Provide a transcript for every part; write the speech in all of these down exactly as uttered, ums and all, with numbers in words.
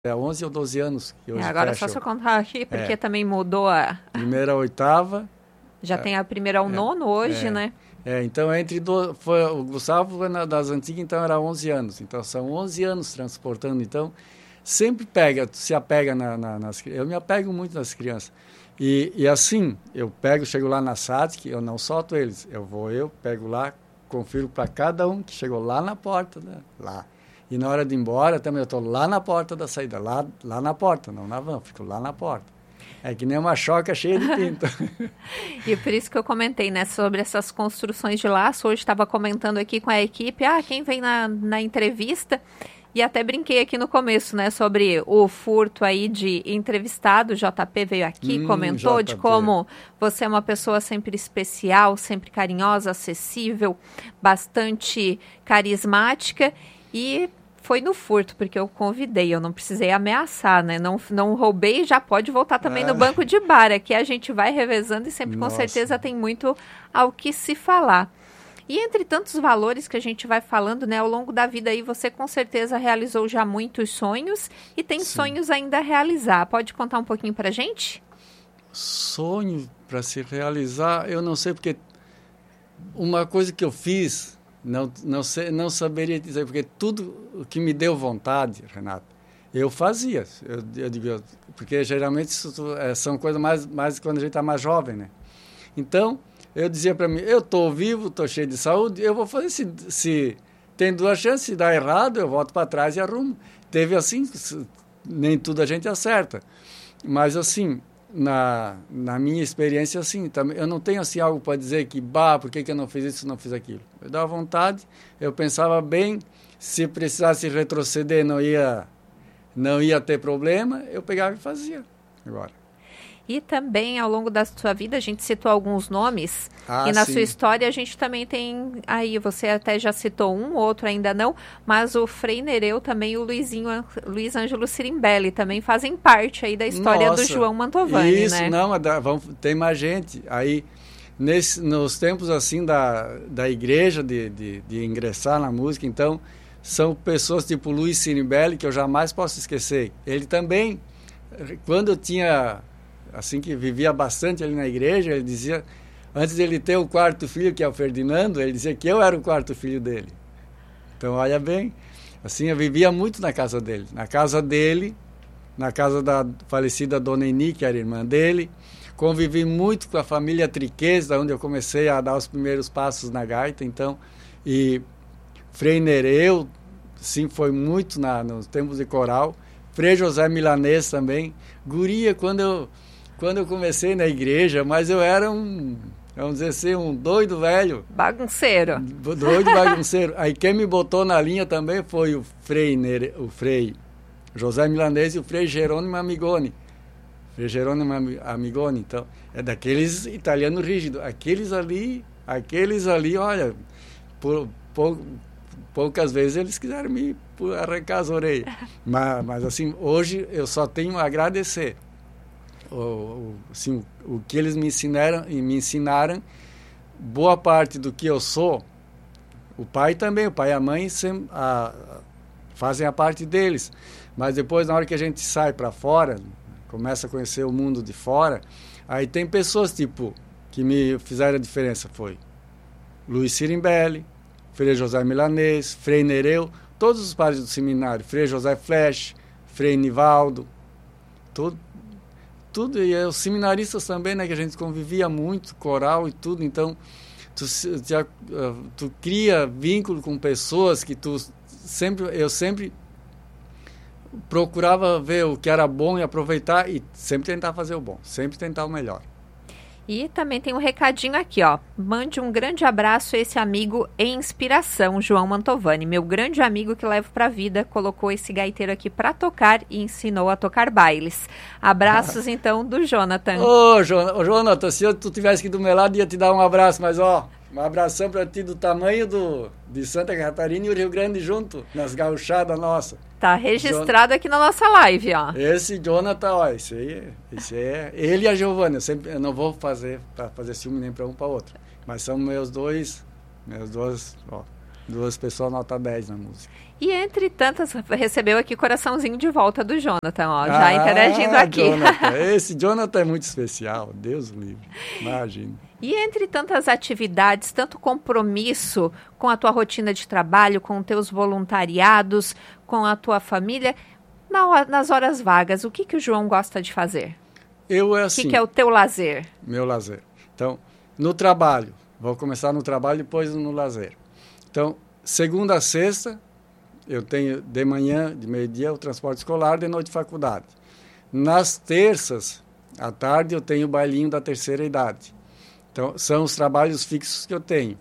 É onze ou doze anos que hoje é, agora fecha. só se eu contar aqui, porque É. também mudou a... Primeira, oitava. Já é. tem a primeira ao é. nono hoje, é. né? É, então entre do, foi, o Gustavo foi na, das antigas, então era onze anos. Então são onze anos transportando. Então sempre pega, se apega na, na, nas crianças. Eu me apego muito nas crianças. E, e assim, eu pego, chego lá na S A T C, eu não solto eles. Eu vou, eu pego lá, confiro para cada um que chegou lá na porta, né? Lá. E na hora de ir embora, também eu estou lá na porta da saída, lá, lá na porta, não na van, fico lá na porta. É que nem uma choca cheia de pinto. E por isso que eu comentei, né, sobre essas construções de laço. Hoje estava comentando aqui com a equipe, ah, quem vem na, na entrevista, e até brinquei aqui no começo, né, sobre o furto aí de entrevistado. O J P veio aqui, hum, comentou J P. De como você é uma pessoa sempre especial, sempre carinhosa, acessível, bastante carismática, e foi no furto, porque eu convidei, eu não precisei ameaçar, né? Não, não roubei, já pode voltar também ah. no banco de bar. Aqui a gente vai revezando e sempre Nossa. com certeza tem muito ao que se falar. E entre tantos valores que a gente vai falando, né? Ao longo da vida aí você com certeza realizou já muitos sonhos e tem Sim. sonhos ainda a realizar. Pode contar um pouquinho pra gente? Sonho para se realizar, eu não sei, porque uma coisa que eu fiz... Não, não, sei, não saberia dizer, porque tudo o que me deu vontade, Renato, eu fazia. Eu, eu digo, porque geralmente isso é, são coisas mais, mais quando a gente está mais jovem, né? Então, eu dizia para mim, eu estou vivo, estou cheio de saúde, eu vou fazer, se, se tem duas chances, se dá errado, eu volto para trás e arrumo. Teve assim, nem tudo a gente acerta. Mas assim... Na, na minha experiência, assim, também, eu não tenho assim algo para dizer que, bah, por que, que eu não fiz isso, não fiz aquilo. Eu dava vontade, eu pensava bem, se precisasse retroceder não ia, não ia ter problema, eu pegava e fazia. Agora. E também, ao longo da sua vida, a gente citou alguns nomes, ah, e na sim. sua história a gente também tem, aí você até já citou um, outro ainda não, mas o Frei Nereu também e o Luizinho, Luiz Ângelo Sirimbelli também fazem parte aí da história Nossa, do João Mantovani, isso, né? Isso, não, vamos, tem mais gente. Aí, nesse, nos tempos assim da, da igreja, de, de, de ingressar na música, então, são pessoas tipo Luiz Sirimbelli, que eu jamais posso esquecer. Ele também, quando eu tinha... assim que vivia bastante ali na igreja, ele dizia, antes de ele ter o quarto filho, que é o Ferdinando, ele dizia que eu era o quarto filho dele. Então, olha bem, assim, eu vivia muito na casa dele. Na casa dele, na casa da falecida Dona Eni, que era irmã dele, convivi muito com a família Triquez, da onde eu comecei a dar os primeiros passos na gaita, então, e Frei Nereu, sim, foi muito na, nos tempos de coral, Frei José Milanês também, guria, quando eu... Quando eu comecei na igreja, mas eu era um, vamos dizer assim, um doido velho. Bagunceiro. Doido bagunceiro. Aí quem me botou na linha também foi o Frei, Nere, o Frei José Milanês e o Frei Jerônimo Amigoni. Frei Jerônimo Amigoni, então, é daqueles italianos rígidos. Aqueles ali, aqueles ali, olha, por, por, poucas vezes eles quiseram me arrancar as orelhas. Mas, mas assim, hoje eu só tenho a agradecer. O, o, assim, o, o que eles me ensinaram e me ensinaram, boa parte do que eu sou, o pai também, o pai e a mãe sempre, a, a, fazem a parte deles, mas depois na hora que a gente sai para fora, começa a conhecer o mundo de fora, aí tem pessoas tipo que me fizeram a diferença, foi Luiz Sirimbelli, Frei José Milanês, Frei Nereu, todos os padres do seminário, Frei José Flesch, Frei Nivaldo, tudo tudo, e os seminaristas também, né, que a gente convivia muito, coral e tudo, então tu, já, tu cria vínculo com pessoas que tu sempre, eu sempre procurava ver o que era bom e aproveitar e sempre tentar fazer o bom, sempre tentar o melhor. E também tem um recadinho aqui, ó. Mande um grande abraço a esse amigo e inspiração, João Mantovani. Meu grande amigo que levo pra vida, colocou esse gaiteiro aqui pra tocar e ensinou a tocar bailes. Abraços, então, do Jonathan. Ô, jo- Jonathan, se eu, tu tivesse aqui do meu lado, ia te dar um abraço, mas, ó, um abração pra ti do tamanho do, de Santa Catarina e o Rio Grande junto, nas gauchadas nossas. Tá registrado Jon- aqui na nossa live, ó. Esse Jonathan, ó, esse aí, esse aí é... Ele e a Giovana, eu, sempre, eu não vou fazer para fazer ciúme nem para um para outro, mas são meus dois, meus dois, ó, duas pessoas nota dez na música. E entre tantas, recebeu aqui coraçãozinho de volta do Jonathan, ó, já ah, interagindo aqui. Jonathan. Esse Jonathan é muito especial, Deus o livre, imagina. E entre tantas atividades, tanto compromisso com a tua rotina de trabalho, com teus voluntariados, com a tua família, na, nas horas vagas, o que, que o João gosta de fazer? Eu é assim. O que, que é o teu lazer? Meu lazer. Então, no trabalho, vou começar no trabalho e depois no lazer. Então, segunda a sexta, eu tenho de manhã, de meio-dia, o transporte escolar, de noite faculdade. Nas terças, à tarde, eu tenho o bailinho da terceira idade. Então, são os trabalhos fixos que eu tenho.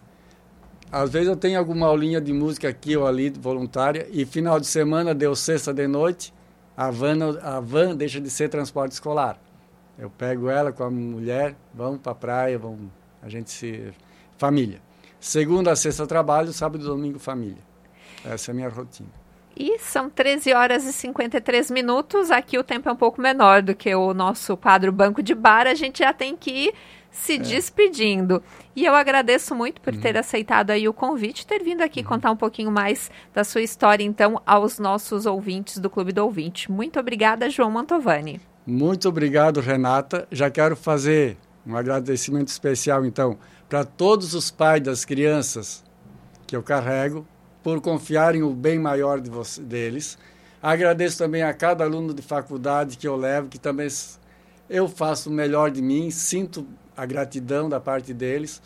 Às vezes eu tenho alguma aulinha de música aqui ou ali, voluntária, e final de semana, deu sexta de noite, a van, a van deixa de ser transporte escolar. Eu pego ela com a mulher, vamos para a praia, vamos, a gente se... família. Segunda a sexta trabalho, sábado e domingo família. Essa é a minha rotina. E são treze horas e cinquenta e três minutos. Aqui o tempo é um pouco menor do que o nosso quadro Banco de Bar. A gente já tem que ir se é. despedindo. E eu agradeço muito por uhum. ter aceitado aí o convite, ter vindo aqui uhum. contar um pouquinho mais da sua história, então, aos nossos ouvintes do Clube do Ouvinte. Muito obrigada, João Mantovani. Muito obrigado, Renata. Já quero fazer um agradecimento especial, então, para todos os pais das crianças que eu carrego, por confiarem o bem maior de você, deles. Agradeço também a cada aluno de faculdade que eu levo, que também eu faço o melhor de mim, sinto a gratidão da parte deles.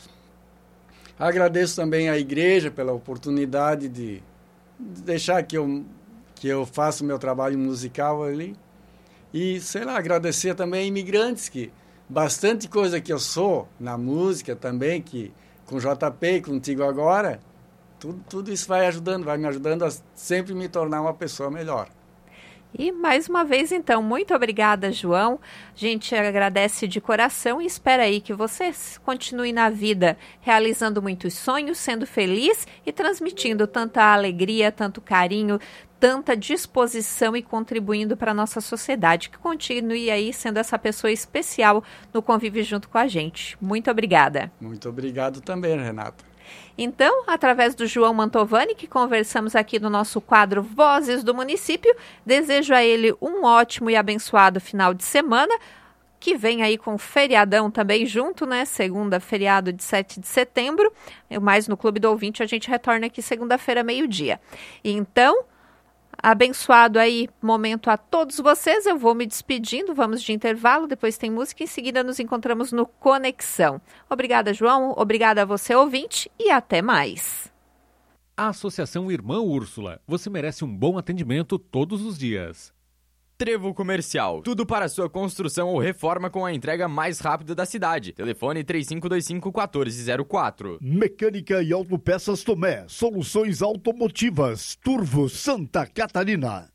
Agradeço também à igreja pela oportunidade de, de deixar que eu, que eu faça o meu trabalho musical ali. E, sei lá, agradecer também a imigrantes, que bastante coisa que eu sou na música também, que com J P, contigo agora, tudo, tudo isso vai ajudando, vai me ajudando a sempre me tornar uma pessoa melhor. E mais uma vez, então, muito obrigada, João. A gente agradece de coração e espera aí que você continue na vida realizando muitos sonhos, sendo feliz e transmitindo tanta alegria, tanto carinho, tanta disposição e contribuindo para a nossa sociedade. Que continue aí sendo essa pessoa especial no convívio junto com a gente. Muito obrigada. Muito obrigado também, Renata. Então, através do João Mantovani, que conversamos aqui no nosso quadro Vozes do Município, desejo a ele um ótimo e abençoado final de semana, que vem aí com feriadão também junto, né? Segunda, feriado de sete de setembro. Mais no Clube do Ouvinte, a gente retorna aqui segunda-feira, meio-dia. Então, abençoado aí momento a todos vocês. Eu vou me despedindo, vamos de intervalo, depois tem música, em seguida nos encontramos no Conexão. Obrigada, João, obrigada a você, ouvinte, e até mais. A Associação Irmã Úrsula, você merece um bom atendimento todos os dias. Trevo Comercial, tudo para sua construção ou reforma com a entrega mais rápida da cidade. Telefone três cinco dois cinco, um quatro zero quatro. Mecânica e Autopeças Tomé, soluções automotivas, Turvo, Santa Catarina.